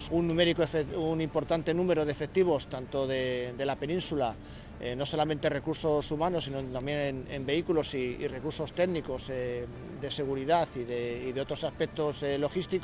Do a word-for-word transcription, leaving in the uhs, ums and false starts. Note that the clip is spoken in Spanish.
un, numérico, un importante número de efectivos, tanto de, de la península, eh, no solamente recursos humanos, sino también en, en vehículos y, y recursos técnicos, eh, de seguridad y de, y de otros aspectos eh, logísticos.